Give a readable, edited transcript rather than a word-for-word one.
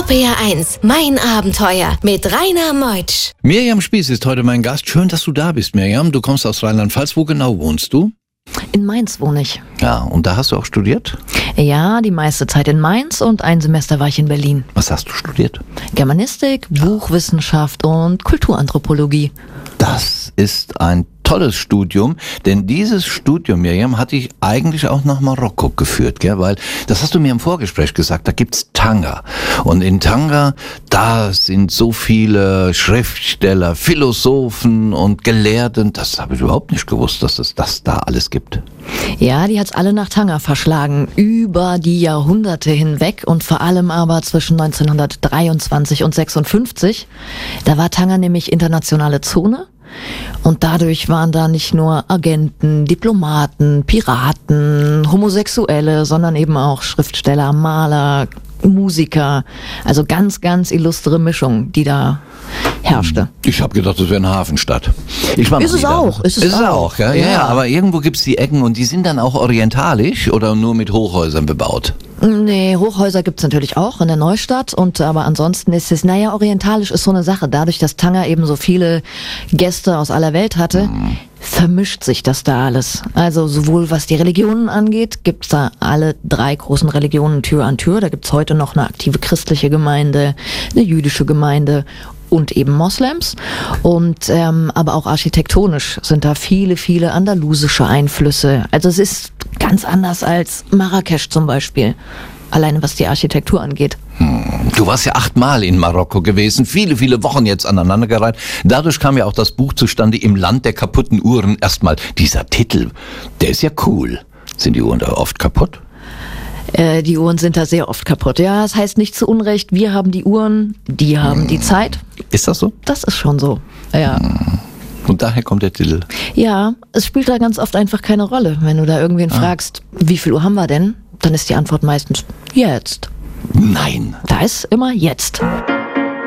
RPR 1, mein Abenteuer mit Rainer Meutsch. Mirjam Spieß ist heute mein Gast. Schön, dass du da bist, Mirjam. Du kommst aus Rheinland-Pfalz. Wo genau wohnst du? In Mainz wohne ich. Ja, und da hast du auch studiert? Ja, die meiste Zeit in Mainz und ein Semester war ich in Berlin. Was hast du studiert? Germanistik, Buchwissenschaft und Kulturanthropologie. Das ist ein tolles Studium, denn dieses Studium, Mirjam, hatte ich eigentlich auch nach Marokko geführt, gell? Weil, das hast du mir im Vorgespräch gesagt, da gibt's Tanger. Und in Tanger, da sind so viele Schriftsteller, Philosophen und Gelehrten, das habe ich überhaupt nicht gewusst, dass es das da alles gibt. Ja, die hat's alle nach Tanger verschlagen, über die Jahrhunderte hinweg und vor allem aber zwischen 1923 und 56. Da war Tanger nämlich internationale Zone. Und dadurch waren da nicht nur Agenten, Diplomaten, Piraten, Homosexuelle, sondern eben auch Schriftsteller, Maler, Musiker. Also ganz, ganz illustre Mischung, die da herrschte. Ich habe gedacht, das wäre eine Hafenstadt. Ich war Ist es auch. Ist es auch, ja? Ja, aber irgendwo gibt's die Ecken und die sind dann auch orientalisch oder nur mit Hochhäusern bebaut? Nee, Hochhäuser gibt's natürlich auch in der Neustadt, aber ansonsten ist es, orientalisch ist so eine Sache. Dadurch, dass Tanger eben so viele Gäste aus aller Welt hatte, vermischt sich das da alles. Also sowohl was die Religionen angeht, gibt's da alle 3 großen Religionen Tür an Tür. Da gibt's heute noch eine aktive christliche Gemeinde, eine jüdische Gemeinde und eben Moslems. Und aber auch architektonisch sind da viele, viele andalusische Einflüsse. Also es ist ganz anders als Marrakesch zum Beispiel. Alleine was die Architektur angeht. Du warst ja 8-mal in Marokko gewesen, viele, viele Wochen jetzt aneinandergereiht. Dadurch kam ja auch das Buch zustande, Im Land der kaputten Uhren. Erstmal dieser Titel, der ist ja cool. Sind die Uhren da oft kaputt? Die Uhren sind da sehr oft kaputt. Ja, das heißt nicht zu Unrecht, wir haben die Uhren, die haben die Zeit. Ist das so? Das ist schon so, ja. Und daher kommt der Titel. Ja, es spielt da ganz oft einfach keine Rolle. Wenn du da irgendwen fragst, wie viel Uhr haben wir denn? Dann ist die Antwort meistens jetzt. Nein. Da ist immer jetzt.